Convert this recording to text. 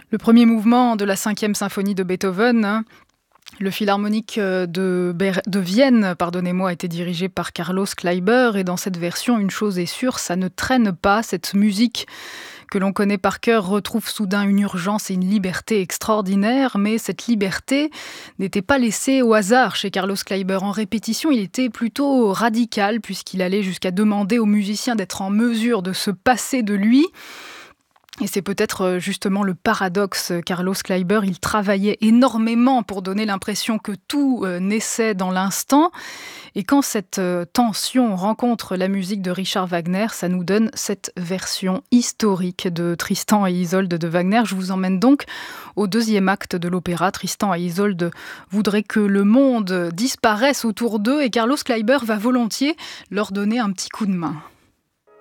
Le premier mouvement de la 5e symphonie de Beethoven, le Philharmonique de Vienne, a été dirigé par Carlos Kleiber. Et dans cette version, une chose est sûre, ça ne traîne pas. Cette musique que l'on connaît par cœur retrouve soudain une urgence et une liberté extraordinaires. Mais cette liberté n'était pas laissée au hasard chez Carlos Kleiber. En répétition, il était plutôt radical, puisqu'il allait jusqu'à demander aux musiciens d'être en mesure de se passer de lui. Et c'est peut-être justement le paradoxe. Carlos Kleiber, il travaillait énormément pour donner l'impression que tout naissait dans l'instant. Et quand cette tension rencontre la musique de Richard Wagner, ça nous donne cette version historique de Tristan et Isolde de Wagner. Je vous emmène donc au deuxième acte de l'opéra. Tristan et Isolde voudraient que le monde disparaisse autour d'eux et Carlos Kleiber va volontiers leur donner un petit coup de main.